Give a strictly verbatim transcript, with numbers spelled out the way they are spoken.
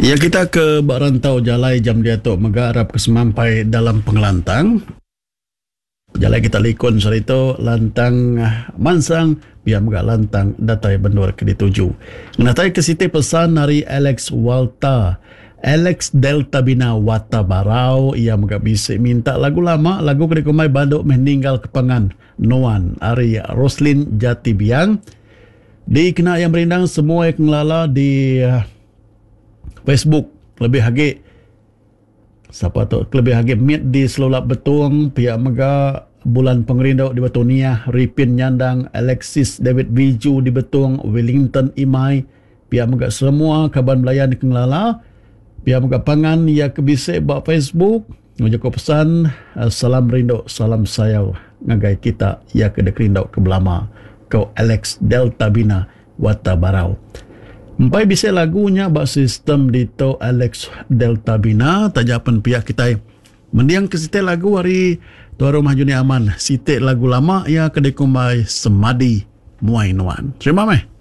Ya, kita ke Bak Rantau Jalai jam dia tu megarap kesemampai dalam pengelantang. Jalai kita likun sarito lantang mansang biar megak lantang datai bendur ke dituju. Natai ke siti pesan dari Alex Walta. Alex Delta Bina Wata Barau ia megak bisik minta lagu lama, lagu kedi kumai baduk meninggal kepangan Noan Ari Roslin Jati Biang. Di kena yang merindang semua yang ngelala di Facebook lebih hagi siapa tu lebih hagi meet di selulap betung pihak mega bulan pengerindau di Betonia, Ripin Nyandang, Alexis David Biju di Betung, Wellington Imai, pihak mega semua kaban belayan di Kengelala, pihak mega pangan ya kebisik bak Facebook ngajak pesan salam rindu salam sayau ngagai kita ya ke dekrindau ke belama kau Alex Delta Bina Wata Barau. Empai bisa lagunya bak sistem dito Alex Delta Bina tajapan pihak kita mendiang ke site lagu hari Tuan Rumah Juni Aman site lagu lama ya kedai kumbai Semadi Muai Nuan. Terima kasih.